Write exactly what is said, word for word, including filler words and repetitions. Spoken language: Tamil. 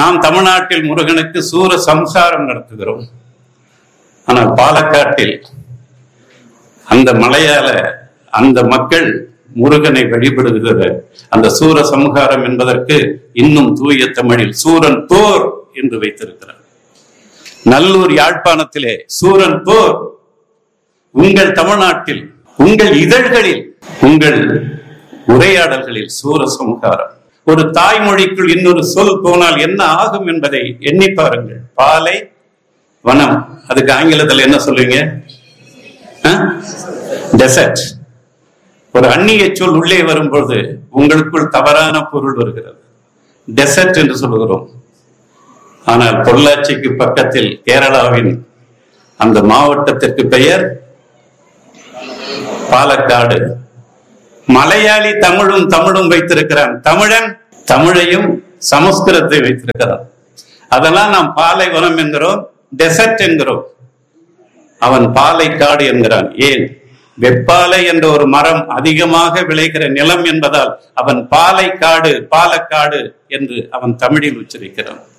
நாம் தமிழ்நாட்டில் முருகனுக்கு சூர சம்ஹாரம் நடத்துகிறோம். ஆனால் பாலக்காட்டில் அந்த மலையாள அந்த மக்கள் முருகனை வழிபடுகிற அந்த சூர சம்ஹாரம் என்பதற்கு இன்னும் தூய தமிழில் சூரன் போர் என்று வைத்திருக்கிறார். நல்லூர் யாழ்ப்பாணத்திலே சூரன் போர். உங்கள் தமிழ்நாட்டில் உங்கள் இதழ்களில் உங்கள் உரையாடல்களில் சூர சம்ஹாரம். ஒரு தாய்மொழிக்குள் இன்னொரு சொல் போனால் என்ன ஆகும் என்பதை எண்ணி பாருங்கள். பாலை வனம், அதுக்கு ஆங்கிலத்தில் என்ன சொல்லுவீங்க? டெசர்ட். ஒரு அந்நிய சொல் உள்ளே வரும்போது உங்களுக்குள் தவறான பொருள் வருகிறது. டெசர்ட் என்று சொல்லுகிறோம். ஆனால் பொள்ளாச்சிக்கு பக்கத்தில் கேரளாவின் அந்த மாவட்டத்திற்கு பெயர் பாலக்காடு. மலையாளி தமிழும் தமிழும் வைத்திருக்கிறான். தமிழன் தமிழையும் சமஸ்கிருதத்தை வைத்திருக்கிறான். அதெல்லாம் நாம் பாலைவனம் என்கிறோம், டெசர்ட் என்கிறோம். அவன் பாலைக்காடு என்கிறான். ஏன்? வெப்பாலை என்ற ஒரு மரம் அதிகமாக விளைகிற நிலம் என்பதால் அவன் பாலைக்காடு பாலக்காடு என்று அவன் தமிழில் உச்சரிக்கிறான்.